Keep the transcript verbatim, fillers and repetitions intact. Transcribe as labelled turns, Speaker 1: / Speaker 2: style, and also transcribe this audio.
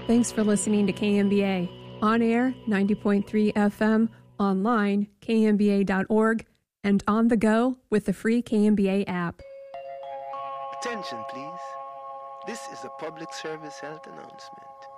Speaker 1: Thanks for listening to K M B A. On air, ninety point three F M, online, K M B A dot org, and on the go with the free K M B A app.
Speaker 2: Attention, please. This is a public service health announcement.